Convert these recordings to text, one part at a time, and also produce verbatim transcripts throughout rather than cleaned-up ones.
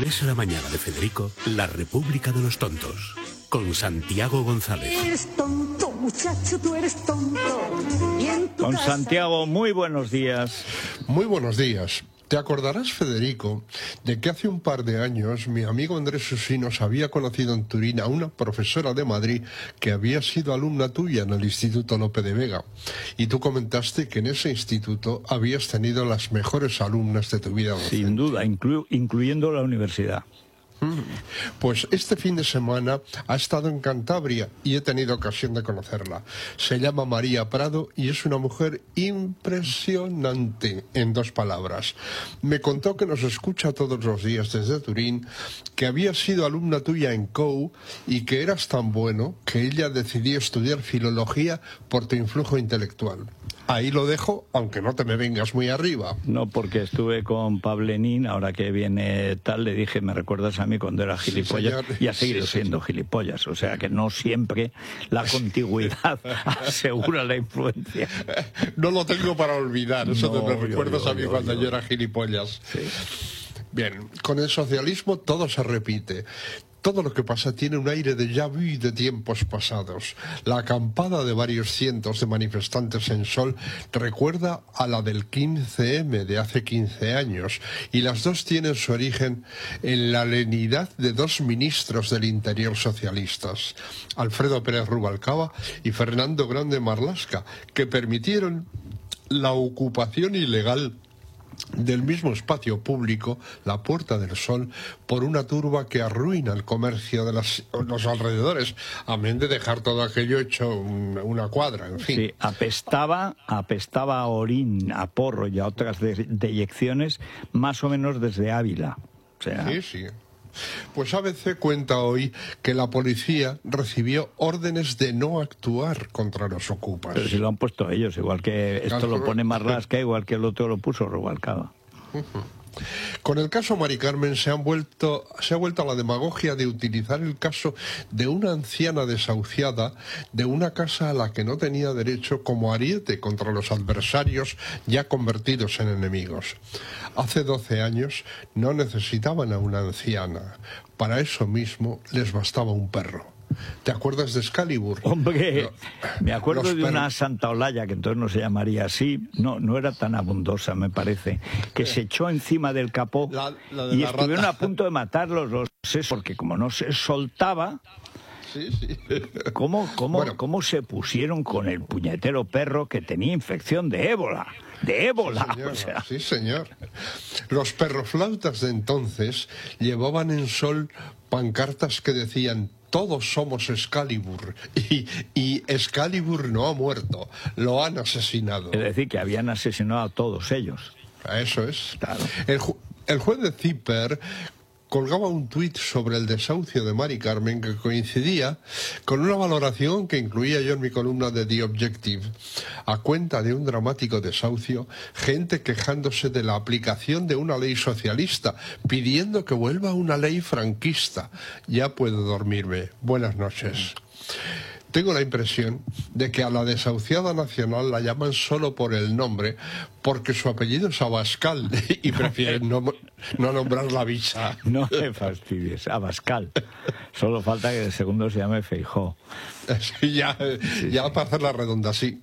Es la mañana de Federico, la República de los Tontos, con Santiago González. Eres tonto, muchacho, tú eres tonto. Y en tu Con casa... Santiago, muy buenos días. Muy buenos días. Te acordarás, Federico, de que hace un par de años mi amigo Andrés Usinos había conocido en Turín a una profesora de Madrid que había sido alumna tuya en el Instituto Lope de Vega. Y tú comentaste que en ese instituto habías tenido las mejores alumnas de tu vida docente. Sin duda, inclu incluyendo la universidad. Pues este fin de semana ha estado en Cantabria y he tenido ocasión de conocerla. Se llama María Prado y es una mujer impresionante, en dos palabras. Me contó que nos escucha todos los días desde Turín, que había sido alumna tuya en C O U y que eras tan bueno que ella decidió estudiar filología por tu influjo intelectual. Ahí lo dejo, aunque no te me vengas muy arriba. No, porque estuve con Pablenín, ahora que viene tal, le dije, me recuerdas a mí cuando era gilipollas, sí, y ha seguido sí, siendo sí. gilipollas, o sea que no siempre la contigüidad asegura la influencia. No lo tengo para olvidar, eso no, te me recuerdas yo, yo, a mí yo, cuando yo, yo era gilipollas. Sí. Bien, con el socialismo todo se repite. Todo lo que pasa tiene un aire de déjà vu de tiempos pasados. La acampada de varios cientos de manifestantes en Sol recuerda a la del quince eme de hace quince años, y las dos tienen su origen en la lenidad de dos ministros del Interior socialistas, Alfredo Pérez Rubalcaba y Fernando Grande Marlaska, que permitieron la ocupación ilegal del mismo espacio público, la Puerta del Sol, por una turba que arruina el comercio de las, los alrededores, amén de dejar todo aquello hecho un, una cuadra, en fin. Sí, apestaba, apestaba a orín, a porro y a otras de, deyecciones, más o menos desde Ávila. O sea... Sí, sí. Pues A B C cuenta hoy que la policía recibió órdenes de no actuar contra los ocupas. Pero si lo han puesto ellos, igual que esto lo pone Marlaska, igual que el otro lo puso Rubalcaba. Uh-huh. Con el caso Mari Carmen se, han vuelto, se ha vuelto a la demagogia de utilizar el caso de una anciana desahuciada de una casa a la que no tenía derecho como ariete contra los adversarios ya convertidos en enemigos. Hace doce años no necesitaban a una anciana, para eso mismo les bastaba un perro. ¿Te acuerdas de Excalibur? Hombre, no, me acuerdo de una perros... Santa Olalla, que entonces no se llamaría así, no no era tan abundosa, me parece, que se echó encima del capó la, la y la estuvieron rata. a punto de matarlos los sesos, porque como no se soltaba... Sí, sí. ¿Cómo, cómo, bueno. ¿Cómo se pusieron con el puñetero perro que tenía infección de ébola? De ébola, sí, señor. O sea. Sí, señor. Los perroflautas de entonces llevaban en Sol pancartas que decían: todos somos Excalibur, y, y Excalibur no ha muerto, lo han asesinado. Es decir, que habían asesinado a todos ellos. Eso es. Claro. El, ju el juez de Zipper colgaba un tuit sobre el desahucio de Mari Carmen que coincidía con una valoración que incluía yo en mi columna de The Objective. A cuenta de un dramático desahucio, gente quejándose de la aplicación de una ley socialista, pidiendo que vuelva una ley franquista. Ya puedo dormirme. Buenas noches. Tengo la impresión de que a la desahuciada nacional la llaman solo por el nombre, porque su apellido es Abascal y prefieren no, no nombrar la visa. No me fastidies, Abascal. Solo falta que el segundo se llame Feijóo. Sí, ya, sí, ya sí. Para hacer la redonda, sí.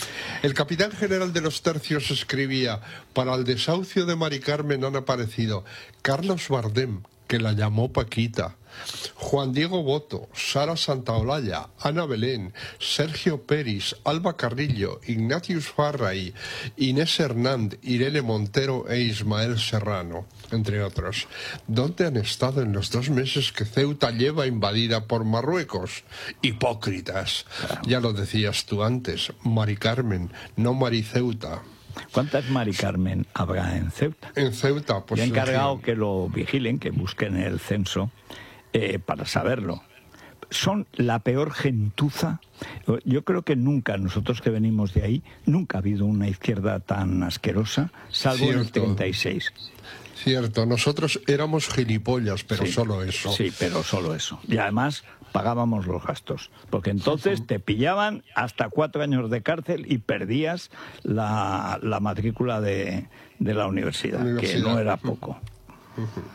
El capitán general de los tercios escribía: para el desahucio de Mari Carmen han aparecido Carlos Bardem, que la llamó Paquita, Juan Diego Boto, Sara Santaolalla, Ana Belén, Sergio Peris, Alba Carrillo, Ignatius Farray, Inés Hernández, Irene Montero e Ismael Serrano, entre otros. ¿Dónde han estado en los dos meses que Ceuta lleva invadida por Marruecos? Hipócritas. Ya lo decías tú antes, Mari Carmen, no Mari Ceuta. ¿Cuántas Mari Carmen habrá en Ceuta? En Ceuta, pues... Y he encargado que lo vigilen, que busquen el censo, eh, para saberlo. Son la peor gentuza. Yo creo que nunca, nosotros que venimos de ahí, nunca ha habido una izquierda tan asquerosa, salvo en el treinta y seis. Cierto, nosotros éramos gilipollas, pero sí, solo eso. Sí, pero solo eso. Y además pagábamos los gastos, porque entonces te pillaban hasta cuatro años de cárcel y perdías la, la matrícula de, de la universidad, universidad, que no era poco.